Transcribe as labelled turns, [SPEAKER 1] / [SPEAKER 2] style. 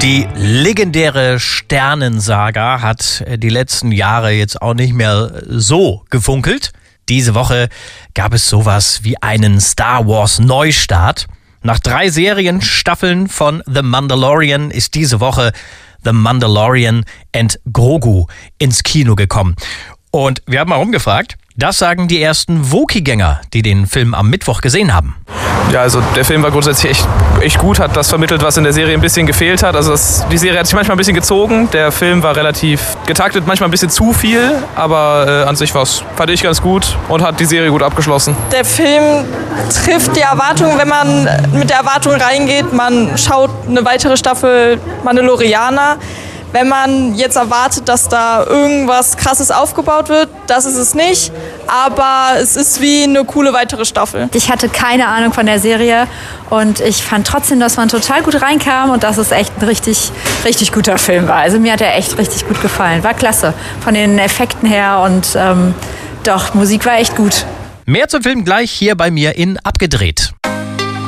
[SPEAKER 1] Die legendäre Sternensaga hat die letzten Jahre jetzt auch nicht mehr so gefunkelt. Diese Woche gab es sowas wie einen Star Wars Neustart. Nach 3 Serienstaffeln von The Mandalorian ist diese Woche The Mandalorian and Grogu ins Kino gekommen. Und wir haben mal rumgefragt, das sagen die ersten Wookiee-Gänger, die den Film am Mittwoch gesehen haben.
[SPEAKER 2] Ja, also der Film war grundsätzlich echt gut, hat das vermittelt, was in der Serie ein bisschen gefehlt hat. Also die Serie hat sich manchmal ein bisschen gezogen, der Film war relativ getaktet, manchmal ein bisschen zu viel, aber an sich fand ich ganz gut und hat die Serie gut abgeschlossen.
[SPEAKER 3] Der Film trifft die Erwartungen, wenn man mit der Erwartung reingeht, man schaut eine weitere Staffel Mandalorianer. Wenn man jetzt erwartet, dass da irgendwas Krasses aufgebaut wird, das ist es nicht. Aber es ist wie eine coole weitere Staffel.
[SPEAKER 4] Ich hatte keine Ahnung von der Serie und ich fand trotzdem, dass man total gut reinkam und dass es echt ein richtig, richtig guter Film war. Also mir hat er echt richtig gut gefallen. War klasse von den Effekten her und doch, Musik war echt gut.
[SPEAKER 1] Mehr zum Film gleich hier bei mir in Abgedreht.